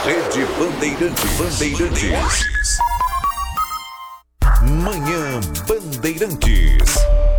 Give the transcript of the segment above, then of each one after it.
Rede Bandeirantes. Manhã Bandeirantes.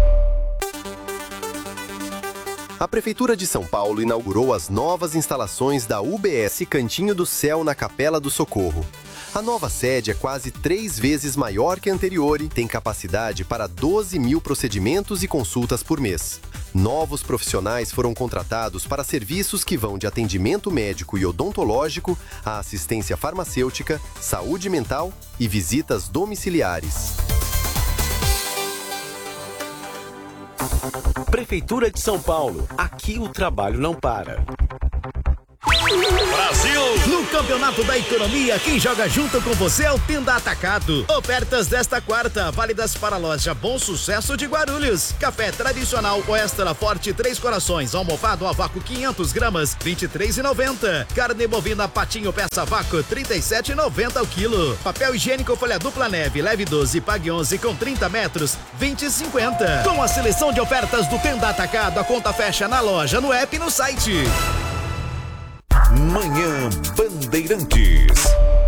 A Prefeitura de São Paulo inaugurou as novas instalações da UBS Cantinho do Céu na Capela do Socorro. A nova sede é quase 3 vezes maior que a anterior e tem capacidade para 12 mil procedimentos e consultas por mês. Novos profissionais foram contratados para serviços que vão de atendimento médico e odontológico a assistência farmacêutica, saúde mental e visitas domiciliares. Prefeitura de São Paulo. Aqui o trabalho não para. Brasil! No Campeonato da Economia, quem joga junto com você é o Tenda Atacado. Ofertas desta quarta, válidas para a loja Bom Sucesso de Guarulhos. Café tradicional ou extra forte 3 corações, almofado a vácuo 500 gramas, R$ 23,90. Carne bovina patinho peça vácuo, R$ 37,90 ao quilo. Papel higiênico folha dupla neve, leve 12, pague 11 com 30 metros, R$ 20,50. Com a seleção de ofertas do Tenda Atacado, a conta fecha na loja, no app e no site. Manhã Bandeirantes.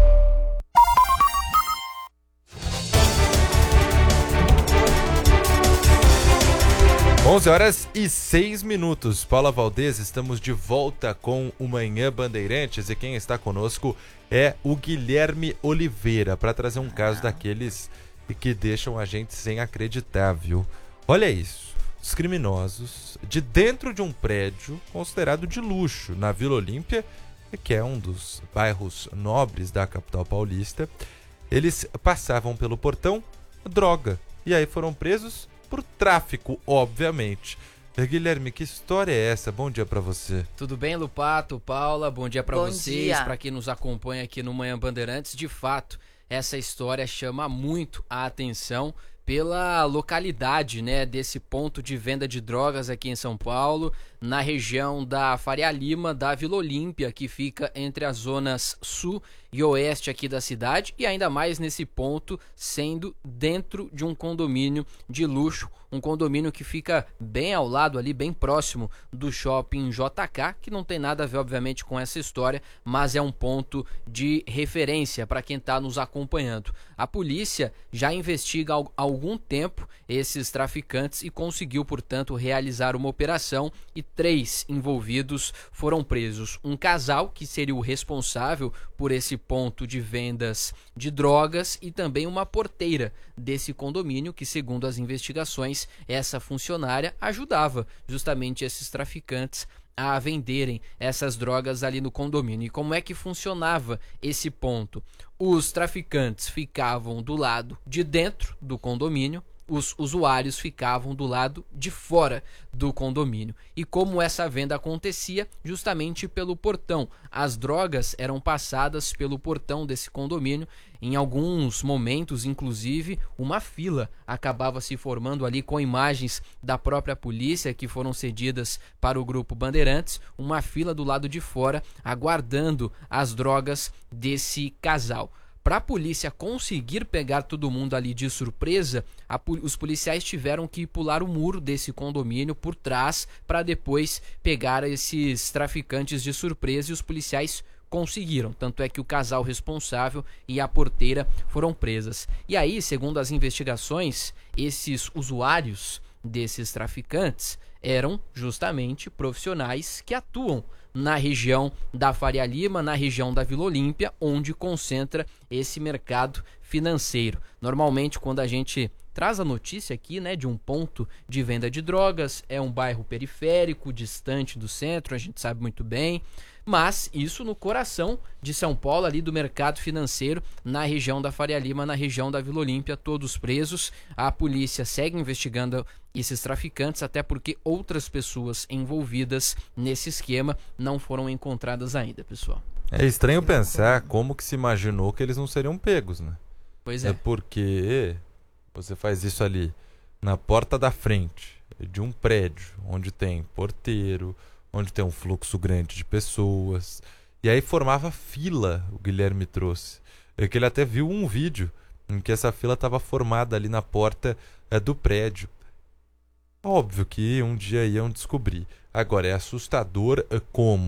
Onze horas e 6 minutos. Paula Valdez, estamos de volta com o Manhã Bandeirantes e quem está conosco é o Guilherme Oliveira para trazer um caso daqueles que deixam a gente sem acreditar, viu? Olha isso. Os criminosos de dentro de um prédio considerado de luxo na Vila Olímpia, que é um dos bairros nobres da capital paulista, eles passavam pelo portão droga e aí foram presos por tráfico, obviamente. Guilherme, que história é essa? Bom dia pra você. Tudo bem, Lupato, Paula? Bom dia pra vocês, pra quem nos acompanha aqui no Manhã Bandeirantes. De fato, essa história chama muito a atenção pela localidade, né, desse ponto de venda de drogas aqui em São Paulo, na região da Faria Lima, da Vila Olímpia, que fica entre as zonas sul e oeste aqui da cidade, e ainda mais nesse ponto, sendo dentro de um condomínio de luxo, um condomínio que fica bem ao lado ali, bem próximo do shopping JK, que não tem nada a ver, obviamente, com essa história, mas é um ponto de referência para quem está nos acompanhando. A polícia já investiga há algum tempo esses traficantes e conseguiu, portanto, realizar uma operação e 3 envolvidos foram presos. Um casal, que seria o responsável por esse ponto de vendas de drogas, e também uma porteira desse condomínio, que, segundo as investigações, essa funcionária ajudava justamente esses traficantes a venderem essas drogas ali no condomínio. E como é que funcionava esse ponto? Os traficantes ficavam do lado de dentro do condomínio, os usuários ficavam do lado de fora do condomínio. E como essa venda acontecia? Justamente pelo portão. As drogas eram passadas pelo portão desse condomínio. Em alguns momentos, inclusive, uma fila acabava se formando ali, com imagens da própria polícia que foram cedidas para o Grupo Bandeirantes, uma fila do lado de fora aguardando as drogas desse casal. Para a polícia conseguir pegar todo mundo ali de surpresa, os policiais tiveram que pular o muro desse condomínio por trás para depois pegar esses traficantes de surpresa, e os policiais conseguiram. Tanto é que o casal responsável e a porteira foram presas. E aí, segundo as investigações, esses usuários desses traficantes eram justamente profissionais que atuam na região da Faria Lima, na região da Vila Olímpia, onde concentra esse mercado financeiro. Normalmente, quando a gente traz a notícia aqui, né, de um ponto de venda de drogas, é um bairro periférico, distante do centro, a gente sabe muito bem, mas isso no coração de São Paulo, ali do mercado financeiro, na região da Faria Lima, na região da Vila Olímpia, todos presos. A polícia segue investigando esses traficantes, até porque outras pessoas envolvidas nesse esquema não foram encontradas ainda, pessoal. É estranho pensar como que se imaginou que eles não seriam pegos, né? Pois é. É porque você faz isso ali na porta da frente de um prédio onde tem porteiro, onde tem um fluxo grande de pessoas, e aí formava fila. O Guilherme trouxe, é que ele até viu um vídeo em que essa fila estava formada ali na porta do prédio. Óbvio que um dia iam descobrir. Agora, é assustador como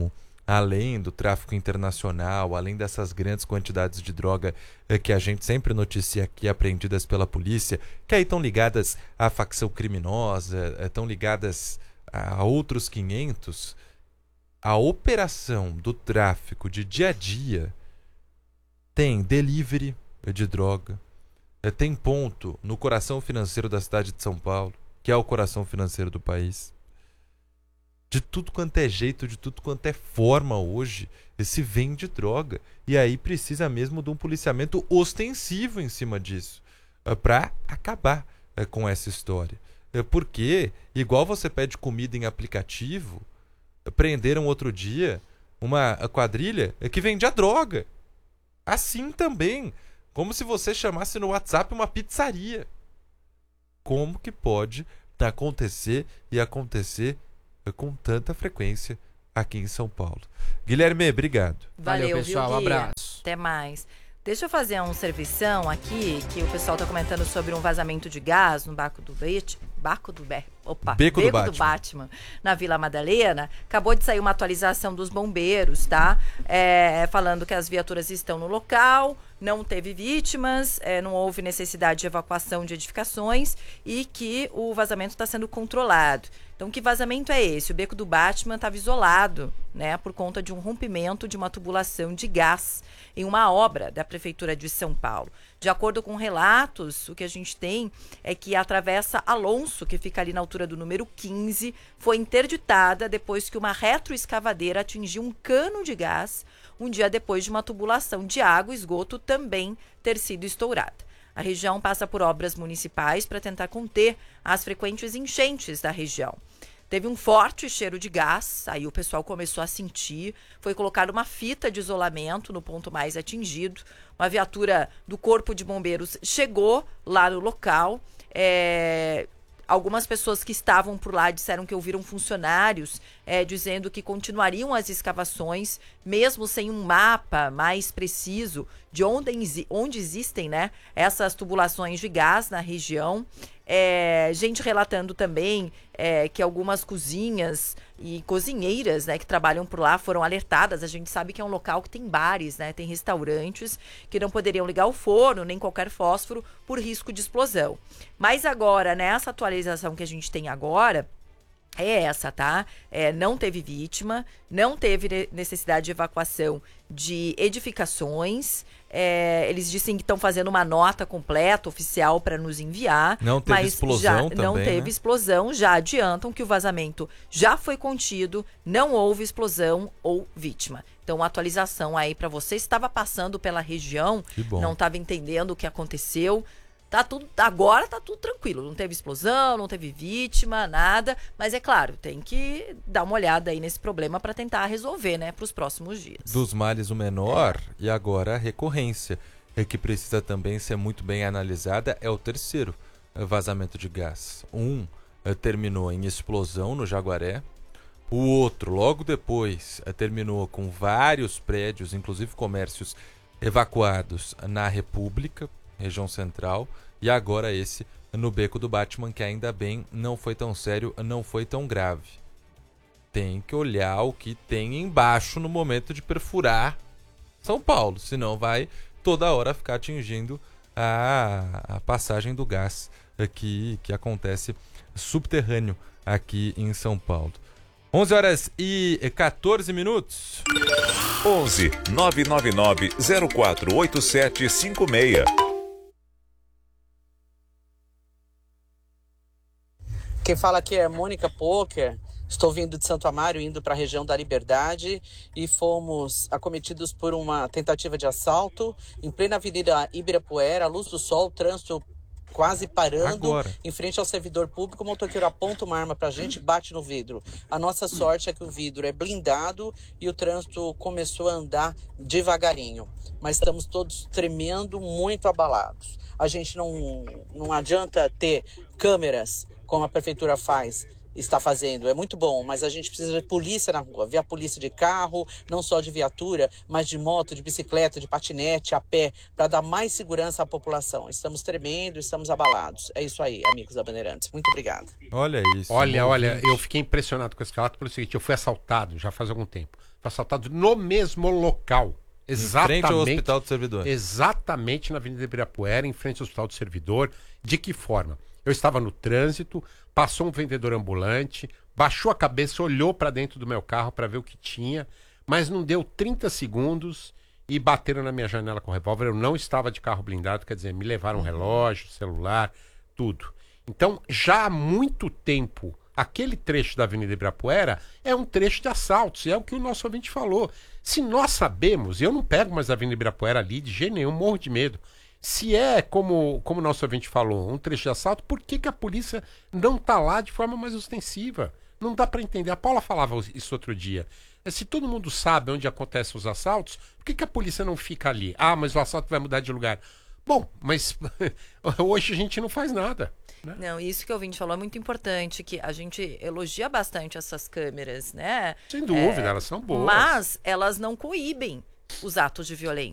além do tráfico internacional, além dessas grandes quantidades de droga que a gente sempre noticia aqui, apreendidas pela polícia, que aí estão ligadas à facção criminosa, estão ligadas a outros 500, a operação do tráfico de dia a dia tem delivery de droga, tem ponto no coração financeiro da cidade de São Paulo, que é o coração financeiro do país. De tudo quanto é jeito, de tudo quanto é forma hoje, se vende droga. E aí precisa mesmo de um policiamento ostensivo em cima disso, para acabar com essa história. Porque, igual você pede comida em aplicativo, prenderam outro dia uma quadrilha que vendia droga. Assim também, como se você chamasse no WhatsApp uma pizzaria. Como que pode acontecer e acontecer com tanta frequência aqui em São Paulo? Guilherme, obrigado. Valeu, pessoal. Um abraço. Até mais. Deixa eu fazer um servição aqui, que o pessoal está comentando sobre um vazamento de gás no Beco do Batman, na Vila Madalena. Acabou de sair uma atualização dos bombeiros, tá? Falando que as viaturas estão no local, não teve vítimas, não houve necessidade de evacuação de edificações e que o vazamento está sendo controlado. Então, que vazamento é esse? O Beco do Batman estava isolado, né, por conta de um rompimento de uma tubulação de gás em uma obra da Prefeitura de São Paulo. De acordo com relatos, o que a gente tem é que a Travessa Alonso, que fica ali na altura do número 15, foi interditada depois que uma retroescavadeira atingiu um cano de gás um dia depois de uma tubulação de água e esgoto também ter sido estourada. A região passa por obras municipais para tentar conter as frequentes enchentes da região. Teve um forte cheiro de gás, aí o pessoal começou a sentir, foi colocada uma fita de isolamento no ponto mais atingido. Uma viatura do Corpo de Bombeiros chegou lá no local. Algumas pessoas que estavam por lá disseram que ouviram funcionários dizendo que continuariam as escavações, mesmo sem um mapa mais preciso de onde existem, né, essas tubulações de gás na região. Gente relatando também que algumas cozinhas e cozinheiras, né, que trabalham por lá foram alertadas. A gente sabe que é um local que tem bares, né, tem restaurantes que não poderiam ligar o forno nem qualquer fósforo por risco de explosão. Mas agora, nessa atualização que a gente tem agora, é essa, tá? Não teve vítima, não teve necessidade de evacuação de edificações. Eles dizem que estão fazendo uma nota completa, oficial, para nos enviar. Não teve explosão também, não teve, né, explosão, já adiantam que o vazamento já foi contido, não houve explosão ou vítima. Então, uma atualização aí para você. Estava passando pela região, não estava entendendo o que aconteceu. Agora tá tudo tranquilo, não teve explosão, não teve vítima, nada, mas é claro, tem que dar uma olhada aí nesse problema para tentar resolver, né, para os próximos dias. Dos males o menor, e agora a recorrência, que precisa também ser muito bem analisada, é o terceiro vazamento de gás. Terminou em explosão no Jaguaré, o outro, logo depois, terminou com vários prédios, inclusive comércios, evacuados na República, região central, e agora esse no Beco do Batman, que ainda bem não foi tão sério, não foi tão grave. Tem que olhar o que tem embaixo no momento de perfurar São Paulo, senão vai toda hora ficar atingindo a passagem do gás que acontece subterrâneo aqui em São Paulo. 11 horas e 14 minutos. 11 999 048756. Quem fala aqui é Mônica Poker. Estou vindo de Santo Amaro, indo para a região da Liberdade, e fomos acometidos por uma tentativa de assalto em plena Avenida Ibirapuera, à luz do sol, trânsito quase parando. Agora, em frente ao servidor público, o motoqueiro aponta uma arma para a gente e bate no vidro. A nossa sorte é que o vidro é blindado e o trânsito começou a andar devagarinho. Mas estamos todos tremendo, muito abalados. A gente não adianta ter câmeras, como a prefeitura está fazendo, é muito bom, mas a gente precisa de polícia na rua, ver a polícia de carro, não só de viatura, mas de moto, de bicicleta, de patinete, a pé, para dar mais segurança à população. Estamos tremendo, estamos abalados. É isso aí, amigos da Bandeirantes. Muito obrigado. Olha isso. Olha, eu fiquei impressionado com esse relato pelo seguinte: eu fui assaltado já faz algum tempo. assaltado no mesmo local. Exatamente. Em frente ao Hospital do Servidor. Exatamente na Avenida Ibirapuera, em frente ao Hospital do Servidor. De que forma? Eu estava no trânsito, passou um vendedor ambulante, baixou a cabeça, olhou para dentro do meu carro para ver o que tinha, mas não deu 30 segundos e bateram na minha janela com revólver. Eu não estava de carro blindado, quer dizer, me levaram relógio, celular, tudo. Então, já há muito tempo, aquele trecho da Avenida Ibirapuera é um trecho de assaltos, e é o que o nosso ouvinte falou. Se nós sabemos, eu não pego mais a Avenida Ibirapuera ali de jeito nenhum, morro de medo. Se é, como o nosso ouvinte falou, um trecho de assalto, por que a polícia não está lá de forma mais ostensiva? Não dá para entender. A Paula falava isso outro dia. Se todo mundo sabe onde acontecem os assaltos, por que a polícia não fica ali? Ah, mas o assalto vai mudar de lugar. Bom, mas hoje a gente não faz nada. Né? Não, isso que o ouvinte falou é muito importante, que a gente elogia bastante essas câmeras, né? Sem dúvida, elas são boas. Mas elas não coíbem os atos de violência.